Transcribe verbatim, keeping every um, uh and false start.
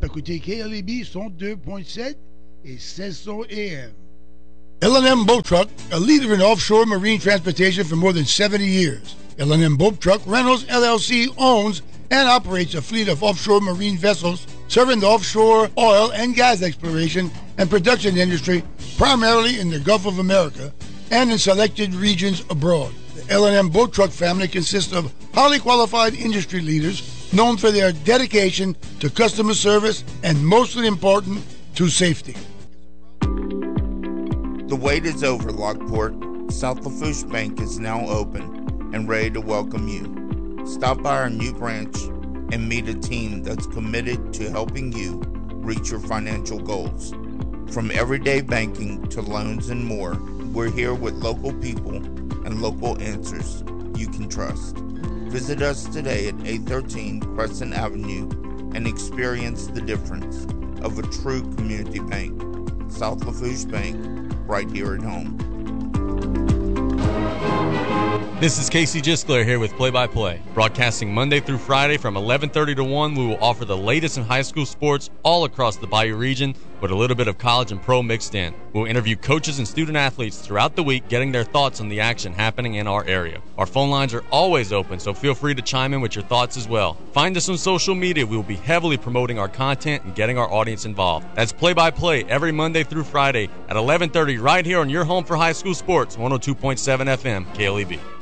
Écoutez K L E B cent deux point sept et seize cents A M. L and M Boat Truck, a leader in offshore marine transportation for more than seventy years. L and M Boat Truck Rentals, L L C owns and operates a fleet of offshore marine vessels serving the offshore oil and gas exploration and production industry, primarily in the Gulf of America and in selected regions abroad. The L and M Boat Truck family consists of highly qualified industry leaders known for their dedication to customer service and, mostly important, to safety. The wait is over, Lockport. South Lafourche Bank is now open and ready to welcome you. Stop by our new branch and meet a team that's committed to helping you reach your financial goals. From everyday banking to loans and more, we're here with local people and local answers you can trust. Visit us today at eight thirteen Crescent Avenue and experience the difference of a true community bank. South Lafourche Bank, right here at home. This is Casey Giskler here with Play by Play. Broadcasting Monday through Friday from eleven thirty to one, we will offer the latest in high school sports all across the Bayou region with a little bit of college and pro mixed in. We'll interview coaches and student athletes throughout the week getting their thoughts on the action happening in our area. Our phone lines are always open, so feel free to chime in with your thoughts as well. Find us on social media. We will be heavily promoting our content and getting our audience involved. That's Play by Play every Monday through Friday at eleven thirty right here on your home for high school sports, one oh two point seven F M, K L E B.